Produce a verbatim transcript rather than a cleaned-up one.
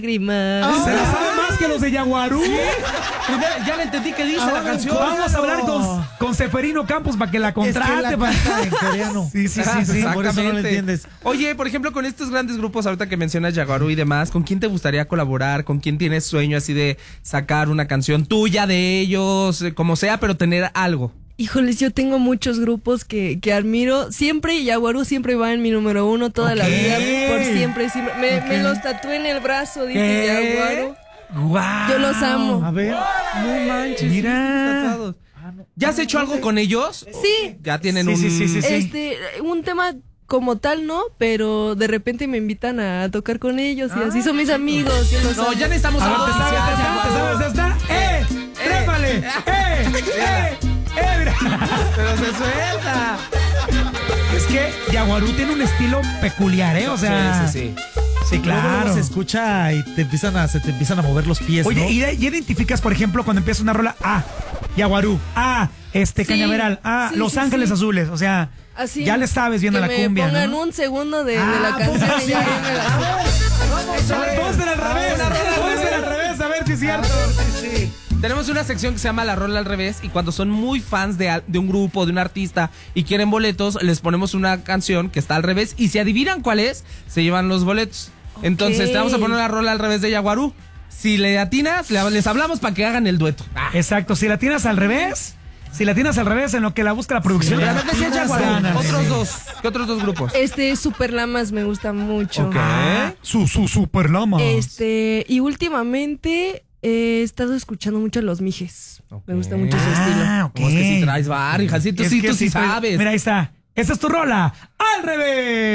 Lágrimas. ¿Se la sabe más que los de Yaguarú? ¿Sí? Primero, ya le entendí qué dice la canción. Vamos a hablar con, con Seferino Campos para que la contrate. Es que la para... canta en coreano. Sí, sí, sí, sí. Por eso no lo entiendes. Oye, por ejemplo, con estos grandes grupos, ahorita que mencionas Yaguarú y demás, ¿con quién te gustaría colaborar? ¿Con quién tienes sueño así de sacar una canción tuya de ellos? eh, Como sea, pero tener algo. Híjoles, yo tengo muchos grupos que, que admiro. Siempre Yaguarú siempre va en mi número uno toda la Ok. vida. Por siempre, siempre. Me, Ok. me los tatué en el brazo, dice ¿Qué? Yaguarú. Guau. Yo los amo. A ver. No manches. Mira. Tatuados. ¿Ya has hecho algo con ellos? Sí, Ya tienen Sí, un... sí, sí, sí, sí. este, un tema como tal, ¿no? Pero de repente me invitan a tocar con ellos y así son mis amigos. Yo los No, amo. ya necesitamos A ver, algo ¿te sabes oficial, esta? ¿Te Yaguarú. sabes esta? ¡Eh! ¡Trépale! ¡Eh! ¡Eh! ¡Eh! Mira. Pero se suelta. Es que Yaguarú tiene un estilo peculiar, ¿eh? O sea... sí, sí, sí. Sí, Luego, luego claro. se escucha y te empiezan a, se te empiezan a mover los pies, Oye, ¿no? y, de- y identificas, por ejemplo, cuando empieza una rola, ah, Yaguarú, ah, este, Sí, Cañaveral, ah, sí, Los sí, Ángeles sí. Azules, o sea, Así, ya le sabes viendo que la cumbia, me pongan ¿no? un segundo de, de Ah, la canción pues, y ya yo me la sé. A ver, pónsela al revés, pónsela al revés, a ver si es cierto. Tenemos una sección que se llama La Rola al Revés y cuando son muy fans de, al- de un grupo, de un artista y quieren boletos, les ponemos una canción que está al revés y si adivinan cuál es, se llevan los boletos. Entonces te vamos a poner una rola al revés de Yaguarú. Si le atinas, le- les hablamos para que hagan el dueto. Ah. Exacto, si la tienes al revés, si la tienes al revés en lo que la busca la producción. Pero a ver, decía Yaguarú. ganas. Otros dos. ¿Qué otros dos grupos? Este, Super Lamas me gusta mucho. Ok. Ah, su, su super lama. Este, y últimamente he estado escuchando mucho a Los Mijes. Me gusta mucho su estilo. Ah, ok. ¿Cómo es que si traes bar, hija? Sí, tú Es sí, que tú sí traes- sabes. Mira, ahí está. Esa es tu rola. Al revés.